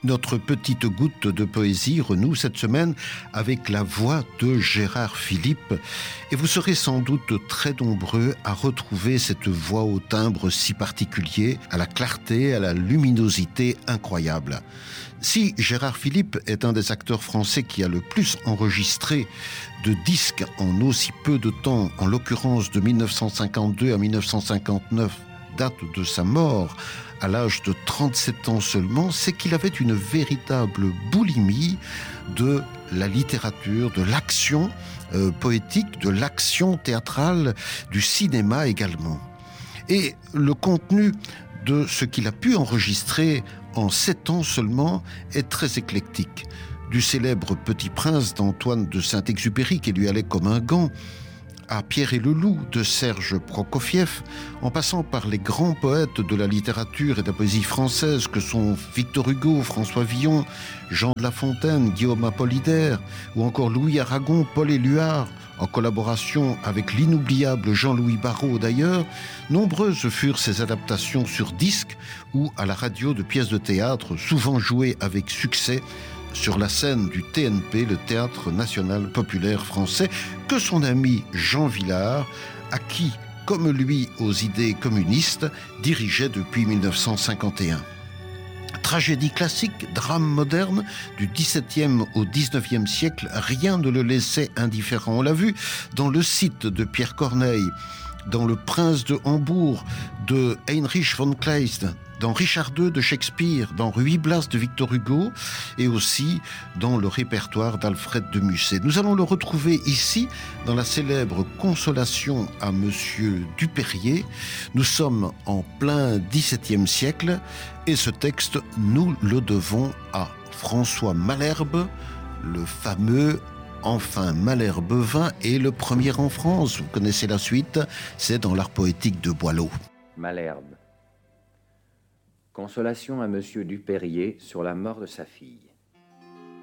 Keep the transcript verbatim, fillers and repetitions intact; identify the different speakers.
Speaker 1: Notre petite goutte de poésie renoue cette semaine avec la voix de Gérard Philipe. Et vous serez sans doute très nombreux à retrouver cette voix au timbre si particulier, à la clarté, à la luminosité incroyable. Si Gérard Philipe est un des acteurs français qui a le plus enregistré de disques en aussi peu de temps, en l'occurrence de mille neuf cent cinquante-deux à mille neuf cent cinquante-neuf, date de sa mort, à l'âge de trente-sept ans seulement, c'est qu'il avait une véritable boulimie de la littérature, de l'action euh, poétique, de l'action théâtrale, du cinéma également. Et le contenu de ce qu'il a pu enregistrer en sept ans seulement est très éclectique. Du célèbre Petit Prince d'Antoine de Saint-Exupéry qui lui allait comme un gant, à Pierre et le Loup de Serge Prokofiev, en passant par les grands poètes de la littérature et de la poésie française que sont Victor Hugo, François Villon, Jean de La Fontaine, Guillaume Apollinaire, ou encore Louis Aragon, Paul Éluard, en collaboration avec l'inoubliable Jean-Louis Barrault d'ailleurs. Nombreuses furent ces adaptations sur disque ou à la radio de pièces de théâtre, souvent jouées avec succès sur la scène du T N P, le Théâtre National Populaire Français, que son ami Jean Vilar, à qui, comme lui aux idées communistes, dirigeait depuis mille neuf cent cinquante et un. Tragédie classique, drame moderne, du dix-septième au dix-neuvième siècle, rien ne le laissait indifférent. On l'a vu dans le Cid de Pierre Corneille, dans Le Prince de Hambourg de Heinrich von Kleist, dans Richard deux de Shakespeare, dans Ruy Blas de Victor Hugo et aussi dans le répertoire d'Alfred de Musset. Nous allons le retrouver ici dans la célèbre Consolation à Monsieur Dupérier. Nous sommes en plein dix-septième siècle et ce texte, nous le devons à François Malherbe, le fameux Enfin Malherbe vint est le premier en France. Vous connaissez la suite, c'est dans l'art poétique de Boileau.
Speaker 2: Malherbe. Consolation à Monsieur Dupérier sur la mort de sa fille.